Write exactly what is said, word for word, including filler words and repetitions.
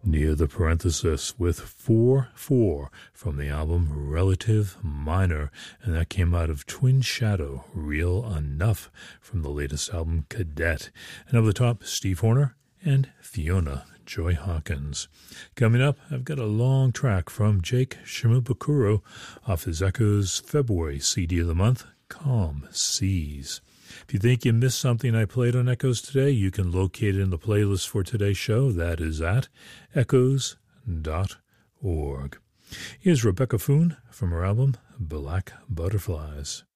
near the parenthesis with four four from the album Relative Minor, and that came out of Twin Shadow, Real Enough, from the latest album Cadet. And over the top, Steve Horner and Fiona Joy Hawkins. Coming up, I've got a long track from Jake Shimabukuro off his Echoes February C D of the month, Calm Seas. If you think you missed something I played on Echoes today, you can locate it in the playlist for today's show. That is at echoes dot org. Here's Rebecca Foon from her album Black Butterflies.